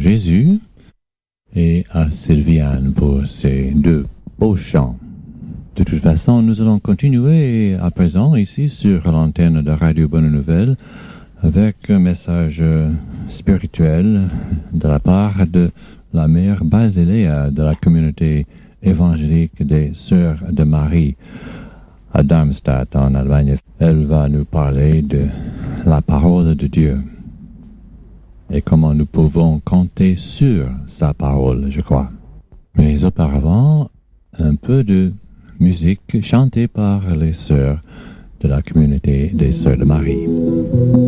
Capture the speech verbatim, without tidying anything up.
Jésus et à Sylviane pour ces deux beaux chants. De toute façon, nous allons continuer à présent ici sur l'antenne de Radio Bonne Nouvelle avec un message spirituel de la part de la mère Basiléa de la communauté évangélique des Sœurs de Marie à Darmstadt en Allemagne. Elle va nous parler de la parole de Dieu et comment nous pouvons compter sur sa parole, je crois. Mais auparavant, un peu de musique chantée par les sœurs de la communauté des Sœurs de Marie.